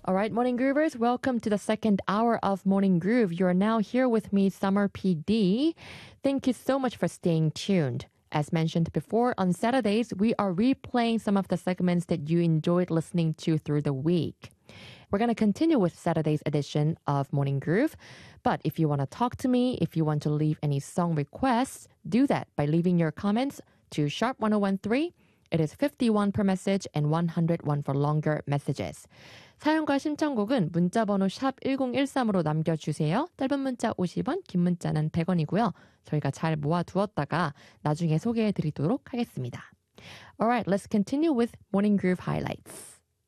All right, Morning Groovers, welcome to the second hour of Morning Groove. You're now here with me, Summer PD. Thank you so much for staying tuned. As mentioned before, on Saturdays, we are replaying some of the segments that you enjoyed listening to through the week. We're going to continue with Saturday's edition of Morning Groove. But if you want to talk to me, if you want to leave any song requests, do that by leaving your comments to sharp 1013. It is 51 per message and 101 for longer messages. 사연과 신청곡은 문자번호 샵 1013으로 남겨주세요. 짧은 문자 50원, 긴 문자는 100원이고요. 저희가 잘 모아두었다가 나중에 소개해드리도록 하겠습니다. Alright, let's continue with Morning Groove highlights.